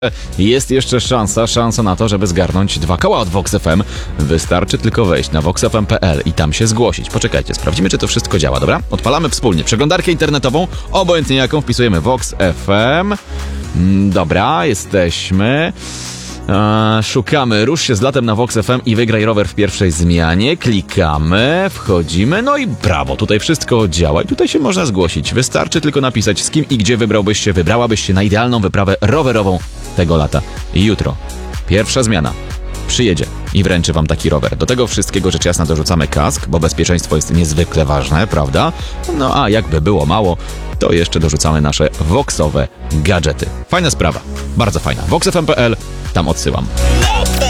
Jest jeszcze szansa na to, żeby zgarnąć 2 koła od Vox FM. Wystarczy tylko wejść na voxfm.pl i tam się zgłosić. Poczekajcie, sprawdzimy, czy to wszystko działa, dobra? Odpalamy wspólnie przeglądarkę internetową, obojętnie jaką, wpisujemy Vox FM. Dobra, jesteśmy. Szukamy, rusz się z latem na Vox FM i wygraj rower w pierwszej zmianie. Klikamy, wchodzimy, no i brawo, tutaj wszystko działa i tutaj się można zgłosić. Wystarczy tylko napisać, z kim i gdzie wybrałabyś się na idealną wyprawę rowerową tego lata. I jutro, pierwsza zmiana, przyjedzie i wręczy wam taki rower. Do tego wszystkiego rzecz jasna dorzucamy kask, bo bezpieczeństwo jest niezwykle ważne, prawda? No a jakby było mało, to jeszcze dorzucamy nasze voxowe gadżety. Fajna sprawa, bardzo fajna. voxfm.pl, tam odsyłam.